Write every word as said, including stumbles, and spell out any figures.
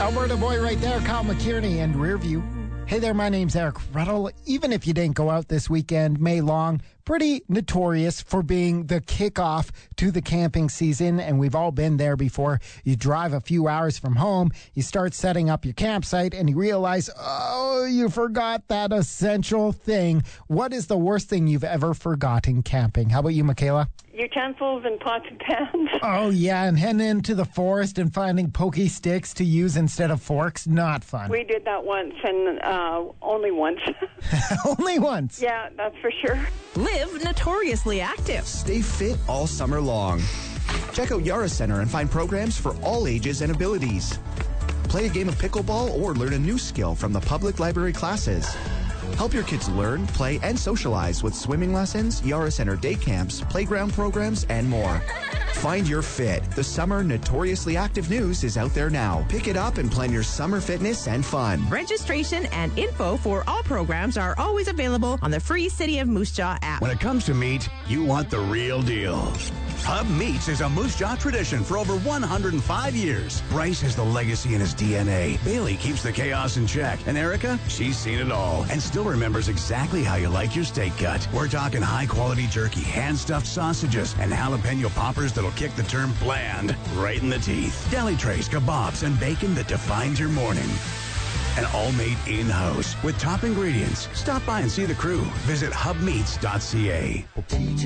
Alberta boy right there, Kyle McKierney and Rearview. Hey there, my name's Eric Ruddle. Even if you didn't go out this weekend, May Long, pretty notorious for being the kickoff to the camping season, and we've all been there before. You drive a few hours from home, you start setting up your campsite, and you realize, oh, you forgot that essential thing. What is the worst thing you've ever forgotten camping? How about you, Michaela? Utensils and pots and pans. Oh, yeah, and heading into the forest and finding pokey sticks to use instead of forks. Not fun. We did that once, and uh, only once. Only once? Yeah, that's for sure. Live notoriously active. Stay fit all summer long. Check out Yara Center and find programs for all ages and abilities. Play a game of pickleball or learn a new skill from the public library classes. Help your kids learn, play, and socialize with swimming lessons, Yara Center day camps, playground programs, and more. Find your fit. The summer Notoriously Active news is out there now. Pick it up and plan your summer fitness and fun. Registration and info for all programs are always available on the free City of Moose Jaw app. When it comes to meat, you want the real deal. Hub Meats is a Moose Jaw tradition for over one hundred five years. Bryce has the legacy in his D N A. Bailey keeps the chaos in check. And Erica, she's seen it all and still remembers exactly how you like your steak cut. We're talking high-quality jerky, hand-stuffed sausages, and jalapeno poppers that'll kick the term bland right in the teeth. Deli trays, kebabs, and bacon that defines your morning. And all made in-house with top ingredients. Stop by and see the crew. Visit hub meats dot c a.